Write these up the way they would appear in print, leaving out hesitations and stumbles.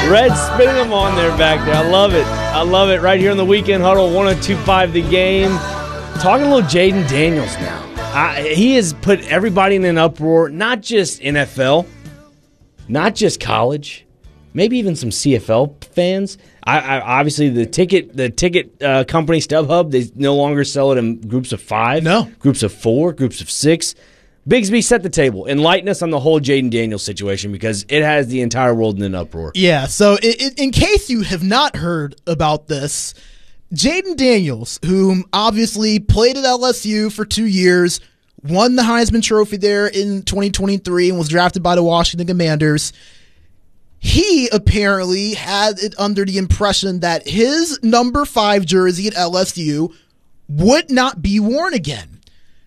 Red spinning them on there back there. I love it. I love it. Right here on the Weekend Huddle, 102.5 The Game. Talking a little Jayden Daniels now. He has put everybody in an uproar, not just NFL, not just college, maybe even some CFL fans. Obviously, the ticket company StubHub, they no longer sell it in groups of 5, groups of 4, groups of 6. Bigsby, set the table. Enlighten us on the whole Jayden Daniels situation because it has the entire world in an uproar. Yeah, so in case you have not heard about this, Jayden Daniels, whom obviously played at LSU for 2 years, won the Heisman Trophy there in 2023 and was drafted by the Washington Commanders, he apparently had it under the impression that his number 5 jersey at LSU would not be worn again.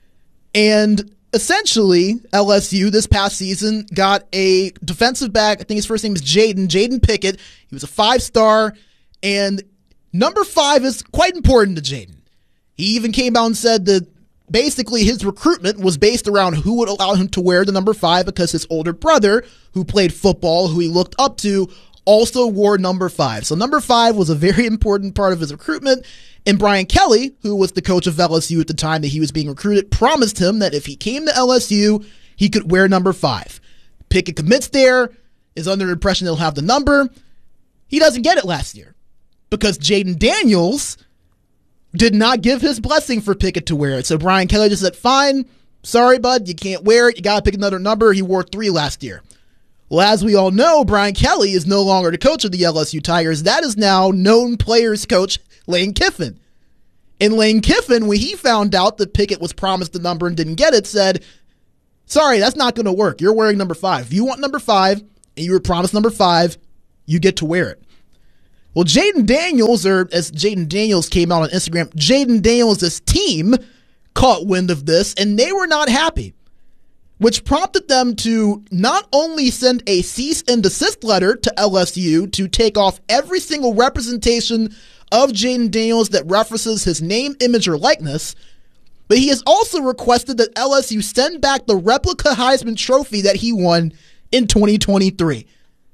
And essentially, LSU this past season got a defensive back. I think his first name is Jaden Pickett. He was a 5-star, and number 5 is quite important to Jayden. He even came out and said that basically his recruitment was based around who would allow him to wear the number 5 because his older brother, who played football, who he looked up to, also wore number 5. So number 5 was a very important part of his recruitment. And Brian Kelly, who was the coach of LSU at the time that he was being recruited, promised him that if he came to LSU, he could wear number 5. Pickett commits there, is under the impression he'll have the number. He doesn't get it last year because Jayden Daniels did not give his blessing for Pickett to wear it. So Brian Kelly just said, fine, sorry, bud, you can't wear it. You got to pick another number. He wore 3 last year. Well, as we all know, Brian Kelly is no longer the coach of the LSU Tigers. That is now known players coach Lane Kiffin. And Lane Kiffin, when he found out that Pickett was promised the number and didn't get it, said, sorry, that's not going to work. You're wearing number 5. If you want number 5 and you were promised number 5, you get to wear it. Well, Jayden Daniels, or as Jayden Daniels came out on Instagram, Jayden Daniels' team caught wind of this, and they were not happy, which prompted them to not only send a cease and desist letter to LSU to take off every single representation of Jayden Daniels that references his name, image, or likeness, but he has also requested that LSU send back the replica Heisman Trophy that he won in 2023.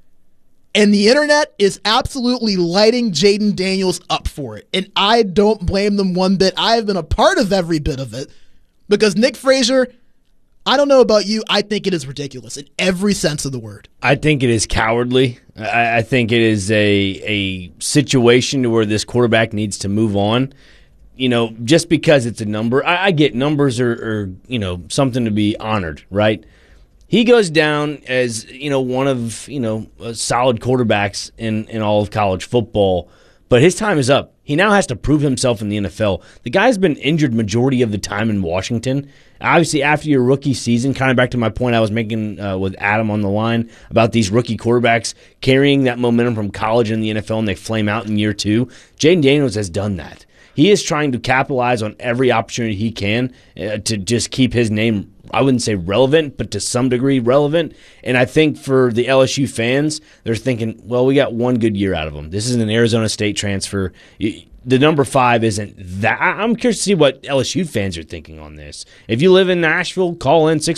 And the internet is absolutely lighting Jayden Daniels up for it. And I don't blame them one bit. I have been a part of every bit of it because Nick Frazier, I don't know about you, I think it is ridiculous in every sense of the word. I think it is cowardly. I think it is a situation where this quarterback needs to move on. You know, just because it's a number, I get numbers are something to be honored, right? He goes down as, one of, solid quarterbacks in all of college football, but his time is up. He now has to prove himself in the NFL. The guy's been injured majority of the time in Washington. Obviously, after your rookie season, kind of back to my point I was making with Adam on the line about these rookie quarterbacks carrying that momentum from college in the NFL and they flame out in year 2. Jayden Daniels has done that. He is trying to capitalize on every opportunity he can to just keep his name, I wouldn't say relevant, but to some degree relevant. And I think for the LSU fans, they're thinking, well, we got one good year out of him. This is an Arizona State transfer. The number 5 isn't that. I'm curious to see what LSU fans are thinking on this. If you live in Nashville, call in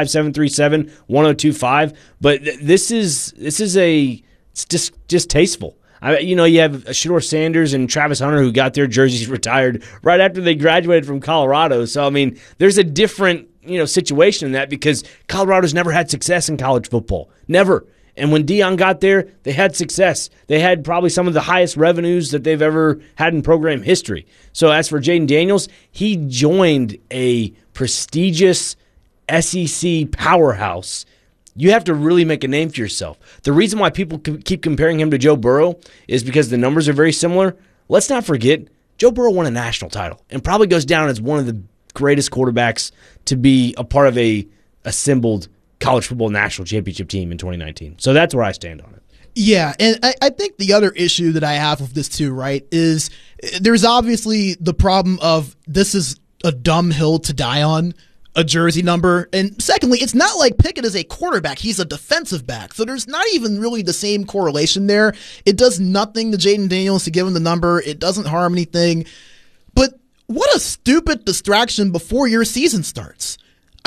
615-737-1025. But this is it's distasteful. You have Shedeur Sanders and Travis Hunter who got their jerseys retired right after they graduated from Colorado. So, I mean, there's a different, situation in that because Colorado's never had success in college football. Never. And when Deion got there, they had success. They had probably some of the highest revenues that they've ever had in program history. So as for Jayden Daniels, he joined a prestigious SEC powerhouse. You have to really make a name for yourself. The reason why people keep comparing him to Joe Burrow is because the numbers are very similar. Let's not forget, Joe Burrow won a national title and probably goes down as one of the greatest quarterbacks to be a part of a assembled college football national championship team in 2019. So that's where I stand on it. Yeah, and I think the other issue that I have with this too, right, is there's obviously the problem of this is a dumb hill to die on, a jersey number. And secondly, it's not like Pickett is a quarterback. He's a defensive back. So there's not even really the same correlation there. It does nothing to Jayden Daniels to give him the number. It doesn't harm anything. But what a stupid distraction before your season starts.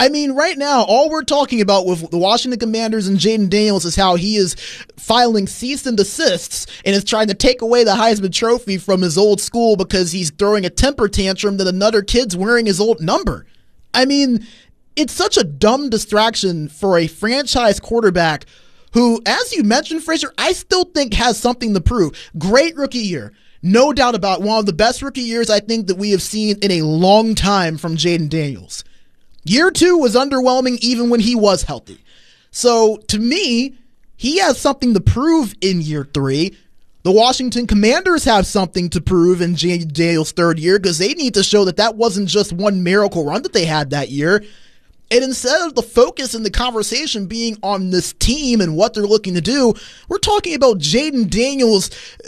I mean, right now, all we're talking about with the Washington Commanders and Jayden Daniels is how he is filing cease and desists and is trying to take away the Heisman Trophy from his old school because he's throwing a temper tantrum that another kid's wearing his old number. I mean, it's such a dumb distraction for a franchise quarterback who, as you mentioned, Frazier, I still think has something to prove. Great rookie year. No doubt about it. One of the best rookie years I think that we have seen in a long time from Jayden Daniels. Year 2 was underwhelming even when he was healthy. So, to me, he has something to prove in year 3. The Washington Commanders have something to prove in Jayden Daniels' third year because they need to show that that wasn't just one miracle run that they had that year. And instead of the focus and the conversation being on this team and what they're looking to do, we're talking about Jayden Daniels,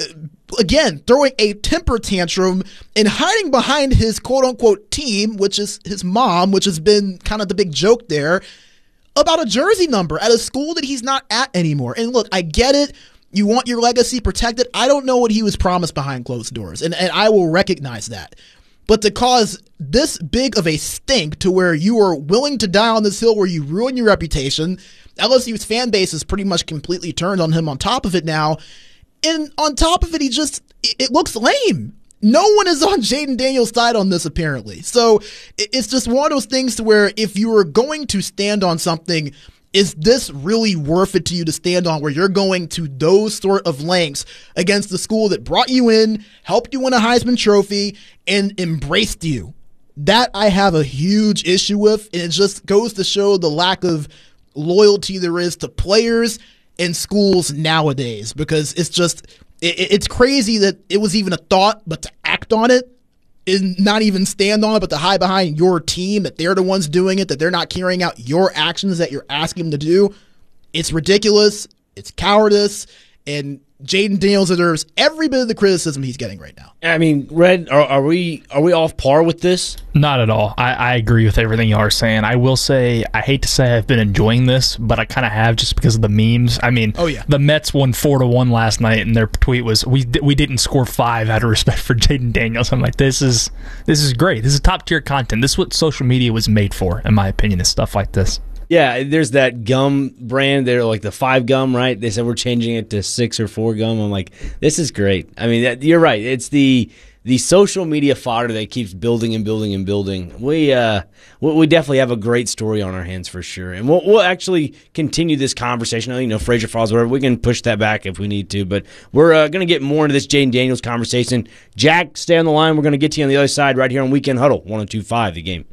again, throwing a temper tantrum and hiding behind his quote-unquote team, which is his mom, which has been kind of the big joke there, about a jersey number at a school that he's not at anymore. And look, I get it. You want your legacy protected. I don't know what he was promised behind closed doors, and I will recognize that. But to cause this big of a stink to where you are willing to die on this hill where you ruin your reputation, LSU's fan base is pretty much completely turned on him on top of it now. And on top of it, it looks lame. No one is on Jayden Daniels' side on this, apparently. So it's just one of those things to where if you are going to stand on something, is this really worth it to you to stand on where you're going to those sort of lengths against the school that brought you in, helped you win a Heisman Trophy, and embraced you? That I have a huge issue with, and it just goes to show the lack of loyalty there is to players and schools nowadays, because it's crazy that it was even a thought, but to act on it and not even stand on it, but to hide behind your team, that they're the ones doing it, that they're not carrying out your actions that you're asking them to do. It's ridiculous. It's cowardice. And Jayden Daniels deserves every bit of the criticism he's getting right now. I mean, Red, are we off par with this? Not at all. I agree with everything you are saying. I will say, I hate to say I've been enjoying this, but I kind of have just because of the memes. I mean, The Mets won 4-1 last night, and their tweet was, we didn't score 5 out of respect for Jayden Daniels. I'm like, this is great. This is top-tier content. This is what social media was made for, in my opinion, is stuff like this. Yeah, there's that gum brand. They're like the 5 gum, right? They said we're changing it to 6 or 4 gum. I'm like, this is great. I mean, you're right. It's the social media fodder that keeps building and building and building. We definitely have a great story on our hands for sure, and we'll actually continue this conversation. You know, Frazier Falls, whatever. We can push that back if we need to, but we're going to get more into this Jayden Daniels conversation. Jack, stay on the line. We're going to get to you on the other side right here on Weekend Huddle 102.5 The Game.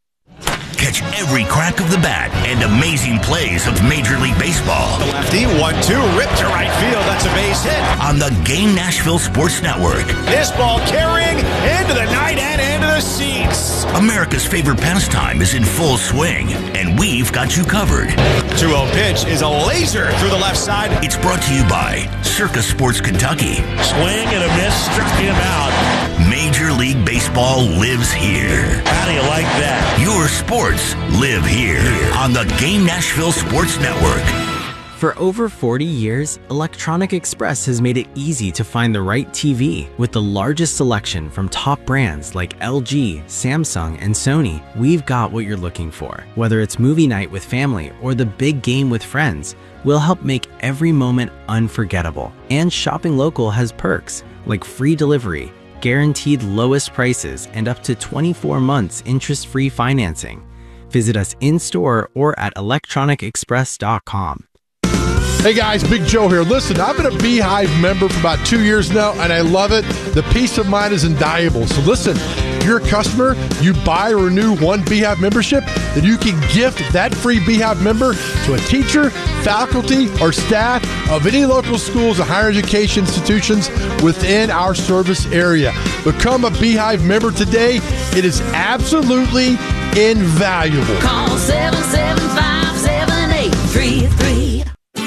Catch every crack of the bat and amazing plays of Major League Baseball. The lefty, 1-2, ripped to right field. That's a base hit. On the Game Nashville Sports Network. This ball carrying into the night and into the seats. America's favorite pastime is in full swing, and we've got you covered. 2-0 pitch is a laser through the left side. It's brought to you by Circus Sports Kentucky. Swing and a miss, struck him out. Major League Baseball lives here. How do you like that? Your sports live here on the Game Nashville Sports Network. For over 40 years, Electronic Express has made it easy to find the right TV. With the largest selection from top brands like LG, Samsung, and Sony, we've got what you're looking for. Whether it's movie night with family or the big game with friends, we'll help make every moment unforgettable. And shopping local has perks like free delivery, guaranteed lowest prices, and up to 24 months interest-free financing. Visit us in-store or at electronicexpress.com. Hey guys, Big Joe here. Listen, I've been a Beehive member for about 2 years now, and I love it. The peace of mind is invaluable. So listen, if you're a customer, you buy or renew one Beehive membership, then you can gift that free Beehive member to a teacher, faculty, or staff of any local schools or higher education institutions within our service area. Become a Beehive member today. It is absolutely invaluable. Call 775-7833.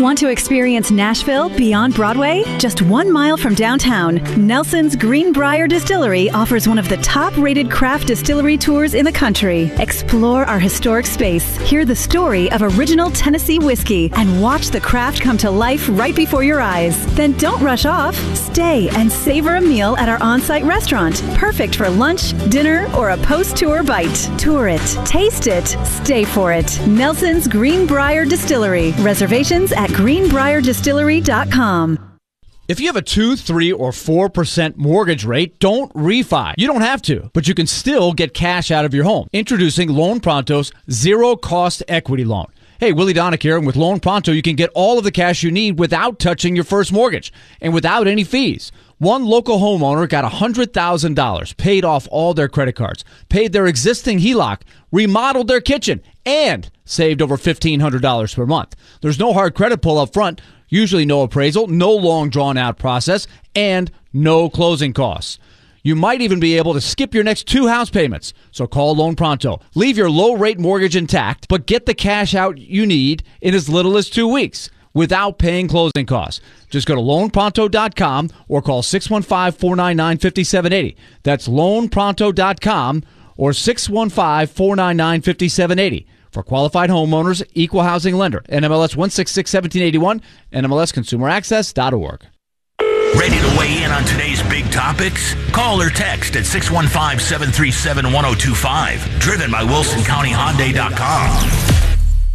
Want to experience Nashville beyond Broadway? Just 1 mile from downtown, Nelson's Greenbrier Distillery offers one of the top-rated craft distillery tours in the country. Explore our historic space, hear the story of original Tennessee whiskey, and watch the craft come to life right before your eyes. Then don't rush off. Stay and savor a meal at our on-site restaurant, perfect for lunch, dinner, or a post-tour bite. Tour it, taste it, stay for it. Nelson's Greenbrier Distillery. Reservations at greenbrierdistillery.com. If you have a 2, 3, or 4% mortgage rate, don't refi. You don't have to, but you can still get cash out of your home. Introducing Loan Pronto's zero-cost equity loan. Hey, Willie Donick here, and with Loan Pronto, you can get all of the cash you need without touching your first mortgage and without any fees. One local homeowner got $100,000, paid off all their credit cards, paid their existing HELOC, remodeled their kitchen, and saved over $1,500 per month. There's no hard credit pull up front, usually no appraisal, no long drawn-out process, and no closing costs. You might even be able to skip your next 2 house payments. So call Loan Pronto. Leave your low-rate mortgage intact, but get the cash out you need in as little as 2 weeks without paying closing costs. Just go to loanpronto.com or call 615-499-5780. That's loanpronto.com or 615-499-5780. For qualified homeowners, equal housing lender. NMLS 1661781, NMLSconsumeraccess.org. Ready to weigh in on today's big topics? Call or text at 615-737-1025. Driven by WilsonCountyHyundai.com.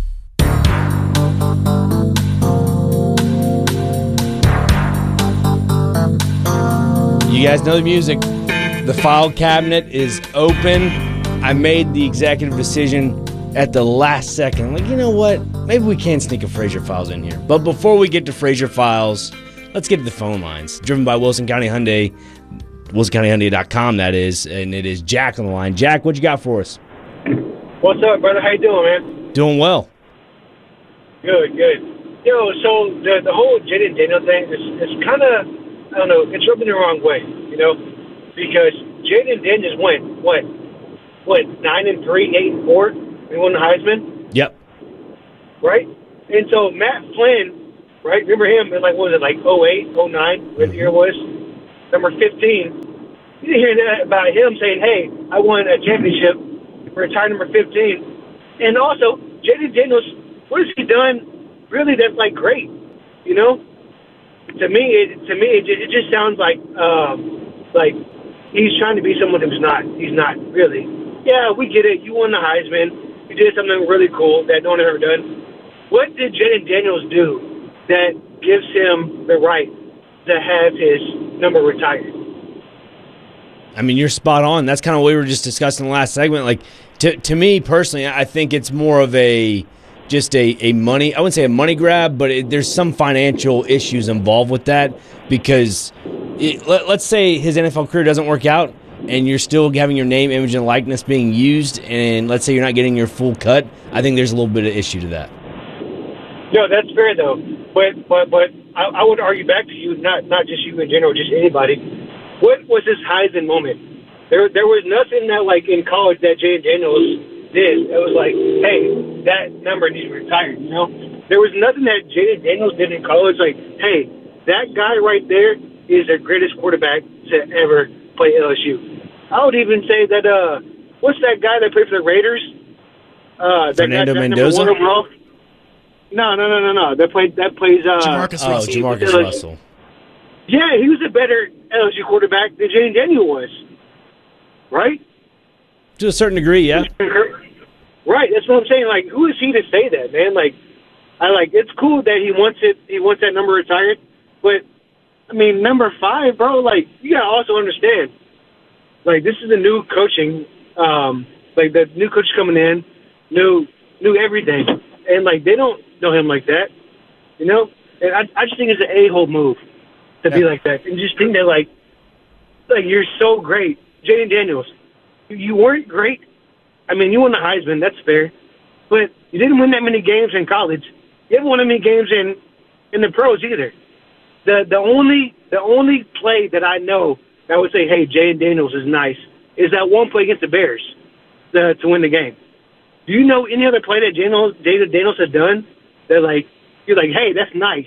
You guys know the music. The file cabinet is open. I made the executive decision at the last second. Like, you know what? Maybe we can sneak a Fraser Files in here. But before we get to Fraser Files, let's get to the phone lines. Driven by Wilson County Hyundai, WilsonCountyHyundai.com, that is. And it is Jack on the line. Jack, what you got for us? What's up, brother? How you doing, man? Doing well. Good. Yo, so the whole Jaden Daniels thing is kind of, I don't know, it's rubbing the wrong way, you know? Because Jaden Daniels went, what, 9-3, 8-4? He won the Heisman? Yep. Right? And so Matt Flynn, right, remember him in, like, what was it, like 08, 09, whatever the year was? Number 15. You didn't hear that about him saying, hey, I won a championship, retired number 15. And also, Jaden Daniels, what has he done really that's, like, great, you know? To me, it just sounds like he's trying to be someone who's not. He's not, really. Yeah, we get it. You won the Heisman. You did something really cool that no one had ever done. What did Jaden Daniels do that gives him the right to have his number retired? I mean, you're spot on. That's kind of what we were just discussing in the last segment. Like, to me personally, I think it's more of a money, I wouldn't say a money grab, but there's some financial issues involved with that because let's say his NFL career doesn't work out and you're still having your name, image, and likeness being used, and let's say you're not getting your full cut. I think there's a little bit of issue to that. No, that's fair, though. But I would argue back to you, not just you in general, just anybody. What was this Heisman moment? There was nothing that, like, in college that Jaden Daniels did. It was like, hey, that number needs to be retired, you know? There was nothing that Jaden Daniels did in college like, hey, that guy right there is the greatest quarterback to ever play LSU. I would even say that, what's that guy that played for the Raiders? Fernando Mendoza? No. That plays Jamarcus Russell. Jamarcus Russell. Yeah, he was a better LSU quarterback than Jaden Daniels was. Right? To a certain degree, yeah. Right, that's what I'm saying. Like, who is he to say that, man? Like, it's cool that he wants that number retired, but I mean, number 5, bro. Like, you gotta also understand, like, this is a new coaching. Like, the new coach coming in, knew everything, and like they don't know him like that, you know. And I just think it's an a-hole move to be like that, and just think that like you're so great, Jaden Daniels. You weren't great. I mean, you won the Heisman. That's fair. But you didn't win that many games in college. You haven't won that many games in the pros either. The only play that I know that would say, hey, Jaden Daniels is nice, is that one play against the Bears to win the game. Do you know any other play that Jaden Daniels has done that, like, you're like, hey, that's nice.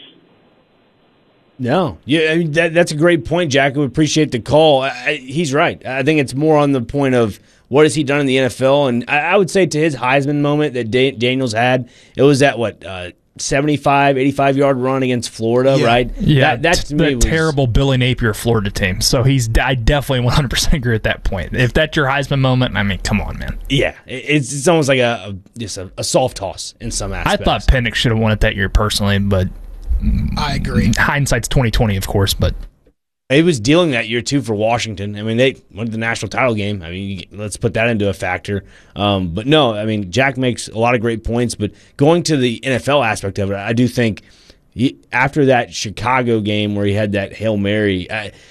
No, yeah, I mean, that's a great point, Jack. I appreciate the call. He's right. I think it's more on the point of what has he done in the NFL, and I would say to his Heisman moment that Daniels had, it was that 75, 85-yard run against Florida, right? Yeah, that to me was terrible Billy Napier Florida team. So I definitely 100% agree at that point. If that's your Heisman moment, I mean, come on, man. Yeah, it's almost like a soft toss in some aspects. I thought Penix should have won it that year personally, but I agree. Hindsight's 20/20, of course, but he was dealing that year too for Washington. I mean, they went to the national title game. I mean, let's put that into a factor. But no, I mean, Jack makes a lot of great points. But going to the NFL aspect of it, I do think after that Chicago game where he had that Hail Mary,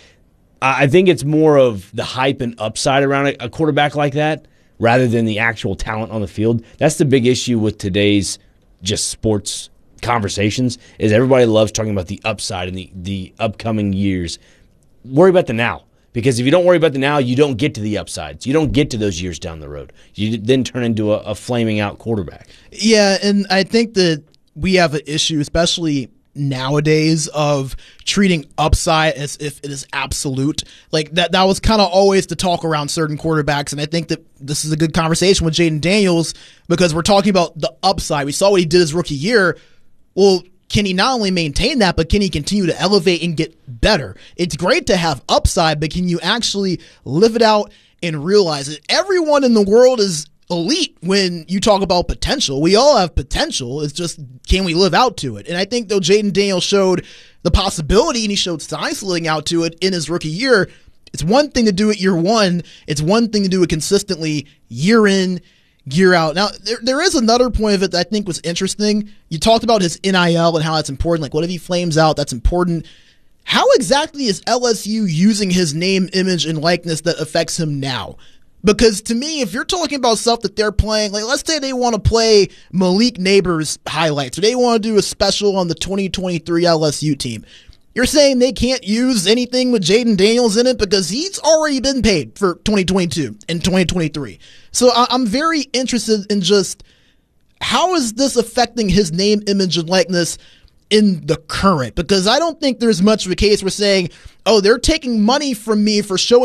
I think it's more of the hype and upside around a quarterback like that rather than the actual talent on the field. That's the big issue with today's just sports conversations is everybody loves talking about the upside in the upcoming years. Worry about the now, because if you don't worry about the now, you don't get to the upsides. You don't get to those years down the road. You then turn into a flaming out quarterback. Yeah, and I think that we have an issue, especially nowadays, of treating upside as if it is absolute. Like that was kind of always the talk around certain quarterbacks, and I think that this is a good conversation with Jayden Daniels because we're talking about the upside. We saw what he did his rookie year. Well, can he not only maintain that, but can he continue to elevate and get better? It's great to have upside, but can you actually live it out and realize it? Everyone in the world is elite when you talk about potential. We all have potential. It's just, can we live out to it? And I think though Jayden Daniels showed the possibility and he showed signs living out to it in his rookie year, it's one thing to do it year one. It's one thing to do it consistently year in, year out. Now, there is another point of it that I think was interesting. You talked about his NIL and how that's important. Like, what if he flames out? That's important. How exactly is LSU using his name, image, and likeness that affects him now? Because to me, if you're talking about stuff that they're playing, like let's say they want to play Malik Neighbors highlights, or they want to do a special on the 2023 LSU team, you're saying they can't use anything with Jayden Daniels in it because he's already been paid for 2022 and 2023. So I'm very interested in just how is this affecting his name, image, and likeness in the current? Because I don't think there's much of a case for saying, oh, they're taking money from me for showing